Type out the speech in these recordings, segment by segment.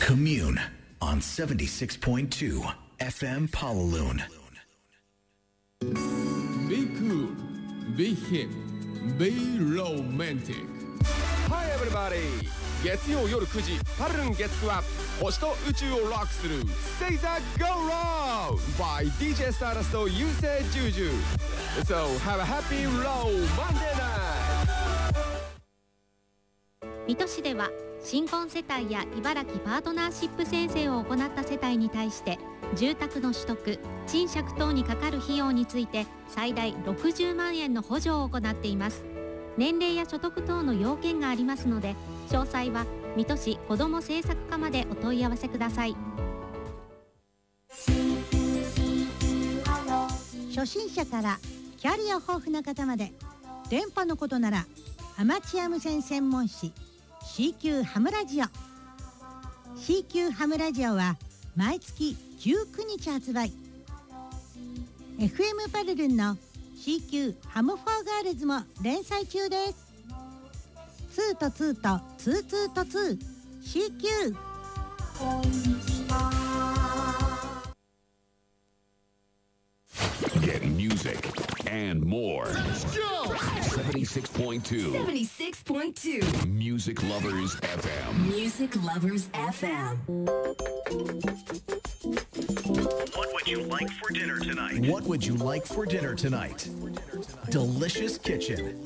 Commune on 76.2 FM Pawaloon. Be cool, be hip, be romantic. Hi everybody! 月曜夜9時パルルン月9は星と宇宙をロックする Say that go round by DJ Stardust と優勢ジュージュー So have a happy low Monday night! 水戸市では新婚世帯や茨城パートナーシップ宣誓を行った世帯に対して住宅の取得、賃借等にかかる費用について最大60万円の補助を行っています。年齢や所得等の要件がありますので、詳細は水戸市子ども政策課までお問い合わせください。 初心者からキャリア豊富な方まで、電波のことならアマチュア無線専門誌 CQ ハムラジオ。 CQ ハムラジオは毎月19日発売。 FM パルルンの CQ ハムフォーガールズも連載中です。2と2と22と2 CQ。 Get music and more. Let's go! 76.2 76.2 Music Lovers FM. Music Lovers FM. What would you like for dinner tonight? What would you like for dinner tonight? Delicious Kitchen.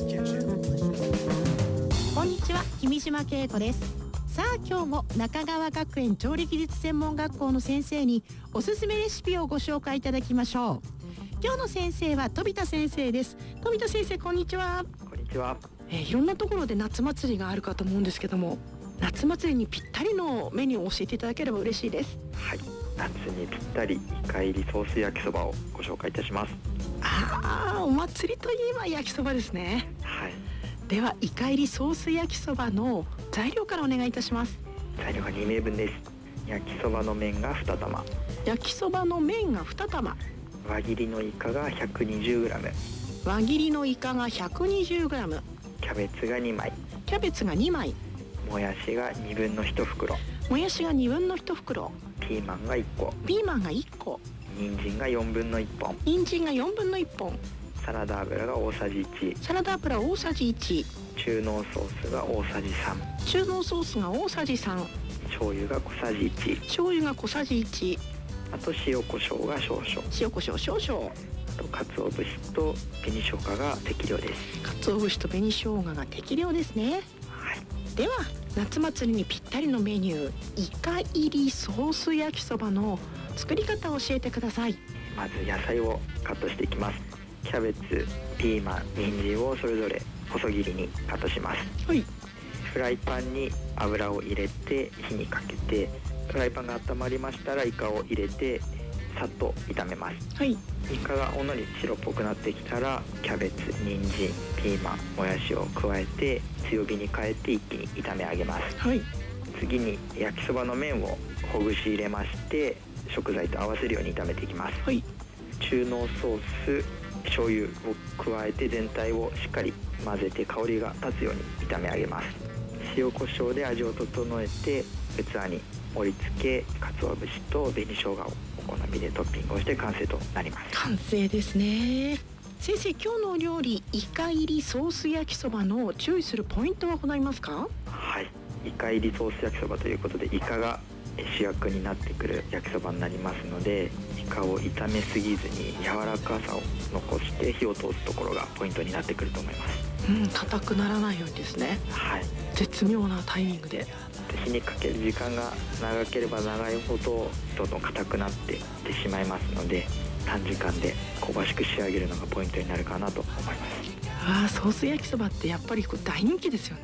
こんにちは、君島恵子です。さあ今日も中川学園調理技術専門学校の先生におすすめレシピをご紹介いただきましょう。今日の先生は飛田先生です。飛田先生、こんにちは。 こんにちは。 いろんなところで夏祭りがあるかと思うんですけども、夏祭りにぴったりのメニューを教えていただければ嬉しいです。 はい、夏にぴったりイカ入りソース焼きそばをご紹介いたします。 お祭りといえば焼きそばですね。 はい。 ではイカ入りソース焼きそばの材料からお願いいたします。 材料が2名分です。焼きそばの麺が2玉、 焼きそばの麺が2玉、 輪切りのイカが 120g、 輪切りのイカが 120g、 キャベツが2枚、 キャベツが2枚、 もやしが2分の1袋、 もやしが2分の1袋、 ピーマンが1個、 ピーマンが1個、 人参が4分の1本、 人参が4分の1本、 サラダ油が大さじ1、 サラダ油大さじ1、 中濃ソースが大さじ3、 中濃ソースが大さじ3、 醤油が小さじ1、 醤油が小さじ1、 あと塩コショウが少々、 塩コショウ少々、 あと鰹節と紅生姜が適量です。 鰹節と紅生姜が適量ですね。 はい。 では夏祭りにぴったりのメニュー、イカ入りソース焼きそばの作り方を教えてください。 まず野菜をカットしていきます。キャベツ、ピーマン、人参をそれぞれ細切りにカットします。 はい。 フライパンに油を入れて火にかけて、フライパンが温まりましたらイカを入れてさっと炒めます。 はい。 イカがほんのり白っぽくなってきたらキャベツ、人参、ピーマン、もやしを加えて強火に変えて一気に炒め上げます。 はい。 次に焼きそばの麺をほぐし入れまして食材と合わせるように炒めていきます。 はい。 中濃ソース、醤油を加えて全体をしっかり混ぜて香りが立つように炒め上げます。塩コショウで味を整えて器に盛り付け、鰹節と紅生姜をお好みでトッピングをして完成となります。 完成ですね。先生、今日のお料理イカ入りソース焼きそばの注意するポイントはございますか？ はい、イカ入りソース焼きそばということでイカが主役になってくる焼きそばになりますので、イカを炒めすぎずに柔らかさを残して火を通すところがポイントになってくると思います。 硬くならないようにですね。 はい、 絶妙なタイミングで。 火にかける時間が長ければ長いほどどんどん硬くなっていってしまいますので、短時間で香ばしく仕上げるのがポイントになるかなと思います。 ソース焼きそばってやっぱり大人気ですよ